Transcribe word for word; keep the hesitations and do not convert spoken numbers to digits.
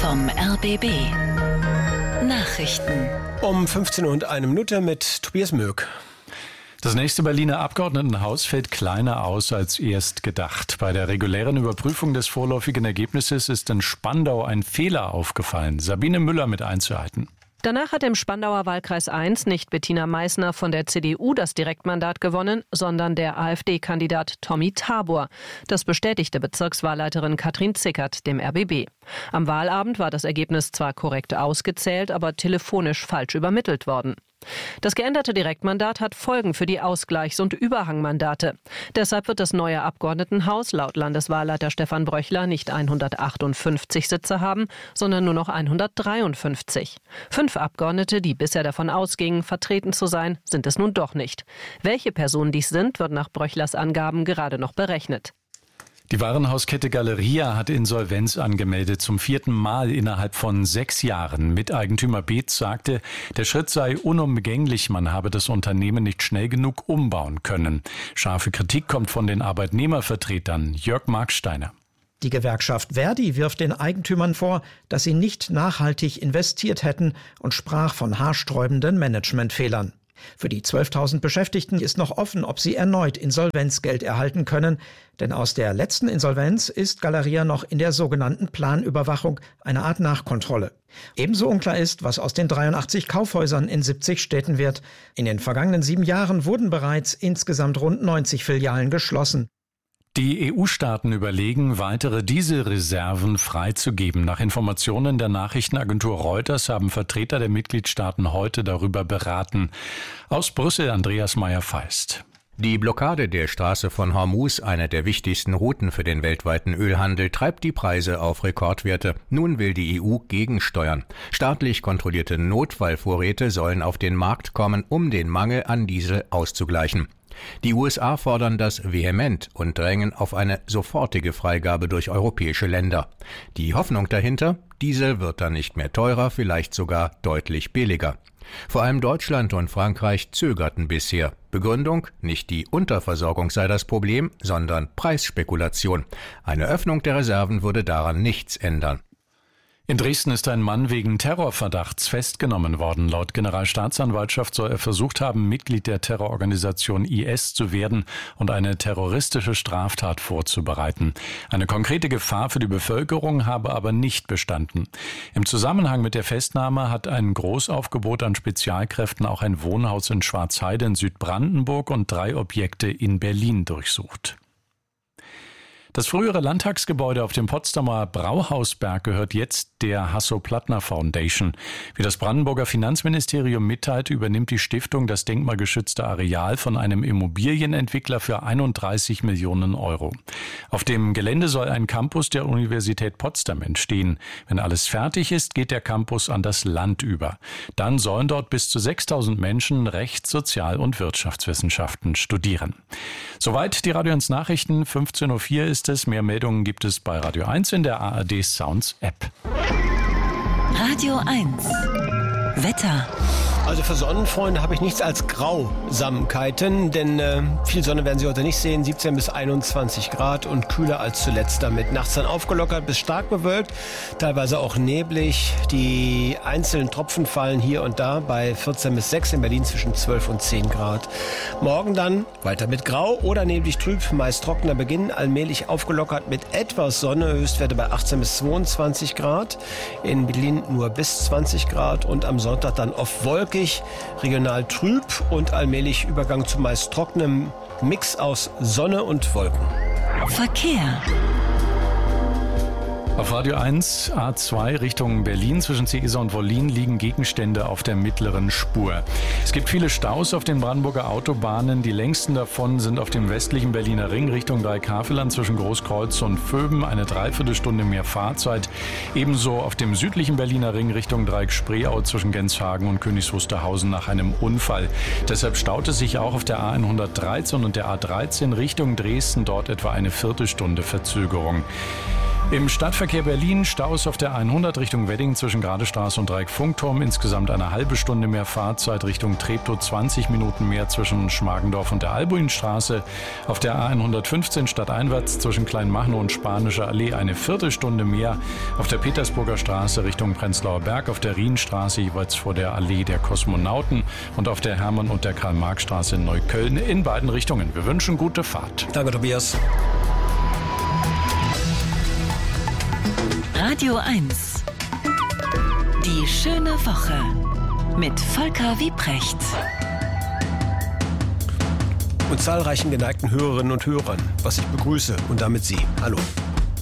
vom R B B. Nachrichten. Um fünfzehn Uhr und eine Minute mit Tobias Möck. Das nächste Berliner Abgeordnetenhaus fällt kleiner aus als erst gedacht. Bei der regulären Überprüfung des vorläufigen Ergebnisses ist in Spandau ein Fehler aufgefallen. Sabine Müller mit Einzelheiten. Danach hat im Spandauer Wahlkreis eins nicht Bettina Meissner von der C D U das Direktmandat gewonnen, sondern der AfD-Kandidat Tommy Tabor. Das bestätigte Bezirkswahlleiterin Katrin Zickert dem R B B. Am Wahlabend war das Ergebnis zwar korrekt ausgezählt, aber telefonisch falsch übermittelt worden. Das geänderte Direktmandat hat Folgen für die Ausgleichs- und Überhangmandate. Deshalb wird das neue Abgeordnetenhaus laut Landeswahlleiter Stefan Bröchler nicht hundertachtundfünfzig Sitze haben, sondern nur noch hundertdreiundfünfzig. Fünf Abgeordnete, die bisher davon ausgingen, vertreten zu sein, sind es nun doch nicht. Welche Personen dies sind, wird nach Bröchlers Angaben gerade noch berechnet. Die Warenhauskette Galeria hat Insolvenz angemeldet, zum vierten Mal innerhalb von sechs Jahren. Miteigentümer Beetz sagte, der Schritt sei unumgänglich, man habe das Unternehmen nicht schnell genug umbauen können. Scharfe Kritik kommt von den Arbeitnehmervertretern. Jörg Marksteiner. Die Gewerkschaft Verdi wirft den Eigentümern vor, dass sie nicht nachhaltig investiert hätten und sprach von haarsträubenden Managementfehlern. Für die zwölftausend Beschäftigten ist noch offen, ob sie erneut Insolvenzgeld erhalten können, denn aus der letzten Insolvenz ist Galeria noch in der sogenannten Planüberwachung, eine Art Nachkontrolle. Ebenso unklar ist, was aus den dreiundachtzig Kaufhäusern in siebzig Städten wird. In den vergangenen sieben Jahren wurden bereits insgesamt rund neunzig Filialen geschlossen. Die E U-Staaten überlegen, weitere Dieselreserven freizugeben. Nach Informationen der Nachrichtenagentur Reuters haben Vertreter der Mitgliedstaaten heute darüber beraten. Aus Brüssel Andreas Meyer-Feist. Die Blockade der Straße von Hormuz, einer der wichtigsten Routen für den weltweiten Ölhandel, treibt die Preise auf Rekordwerte. Nun will die E U gegensteuern. Staatlich kontrollierte Notfallvorräte sollen auf den Markt kommen, um den Mangel an Diesel auszugleichen. Die U S A fordern das vehement und drängen auf eine sofortige Freigabe durch europäische Länder. Die Hoffnung dahinter? Diesel wird dann nicht mehr teurer, vielleicht sogar deutlich billiger. Vor allem Deutschland und Frankreich zögerten bisher. Begründung: nicht die Unterversorgung sei das Problem, sondern Preisspekulation. Eine Öffnung der Reserven würde daran nichts ändern. In Dresden ist ein Mann wegen Terrorverdachts festgenommen worden. Laut Generalstaatsanwaltschaft soll er versucht haben, Mitglied der Terrororganisation I S zu werden und eine terroristische Straftat vorzubereiten. Eine konkrete Gefahr für die Bevölkerung habe aber nicht bestanden. Im Zusammenhang mit der Festnahme hat ein Großaufgebot an Spezialkräften auch ein Wohnhaus in Schwarzheide in Südbrandenburg und drei Objekte in Berlin durchsucht. Das frühere Landtagsgebäude auf dem Potsdamer Brauhausberg gehört jetzt der Hasso-Plattner Foundation. Wie das Brandenburger Finanzministerium mitteilt, übernimmt die Stiftung das denkmalgeschützte Areal von einem Immobilienentwickler für einunddreißig Millionen Euro. Auf dem Gelände soll ein Campus der Universität Potsdam entstehen. Wenn alles fertig ist, geht der Campus an das Land über. Dann sollen dort bis zu sechstausend Menschen Rechts-, Sozial- und Wirtschaftswissenschaften studieren. Soweit die Radio eins Nachrichten. fünfzehn Uhr vier ist es. Mehr Meldungen gibt es bei Radio eins in der A R D Sounds App. Radio eins. Wetter. Also für Sonnenfreunde habe ich nichts als Grausamkeiten, denn äh, viel Sonne werden Sie heute nicht sehen. siebzehn bis einundzwanzig Grad und kühler als zuletzt damit. Nachts dann aufgelockert bis stark bewölkt, teilweise auch neblig. Die einzelnen Tropfen fallen hier und da bei vierzehn bis sechs, in Berlin zwischen zwölf und zehn Grad. Morgen dann weiter mit Grau oder neblig trüb, meist trockener Beginn, allmählich aufgelockert mit etwas Sonne, Höchstwerte bei achtzehn bis zweiundzwanzig Grad. In Berlin nur bis zwanzig Grad und am Sonntag dann oft wolkig, regional trüb und allmählich Übergang zu meist trockenem Mix aus Sonne und Wolken. Verkehr. Auf Radio eins A zwei Richtung Berlin zwischen Cäsar und Wollin liegen Gegenstände auf der mittleren Spur. Es gibt viele Staus auf den Brandenburger Autobahnen. Die längsten davon sind auf dem westlichen Berliner Ring Richtung Dreieckhavelland zwischen Großkreuz und Vöben. Eine Dreiviertelstunde mehr Fahrzeit. Ebenso auf dem südlichen Berliner Ring Richtung Dreieck-Spreeau zwischen Genshagen und Königs Wusterhausen nach einem Unfall. Deshalb staut es sich auch auf der A hundertdreizehn und der A dreizehn Richtung Dresden. Dort etwa eine Viertelstunde Verzögerung. Im Stadtverkehr Berlin Staus auf der hundert Richtung Wedding zwischen Gradestraße und Dreieck-Funkturm. Insgesamt eine halbe Stunde mehr Fahrzeit. Richtung Treptow zwanzig Minuten mehr zwischen Schmargendorf und der Albuinstraße. Auf der A hundertfünfzehn stadteinwärts zwischen Kleinmachnow und Spanischer Allee eine Viertelstunde mehr. Auf der Petersburger Straße Richtung Prenzlauer Berg. Auf der Rienstraße jeweils vor der Allee der Kosmonauten. Und auf der Hermann- und der Karl-Marx-Straße in Neukölln in beiden Richtungen. Wir wünschen gute Fahrt. Danke, Tobias. Radio eins. Die schöne Woche mit Volker Wiebrecht. Und zahlreichen geneigten Hörerinnen und Hörern, was ich begrüße und damit Sie. Hallo.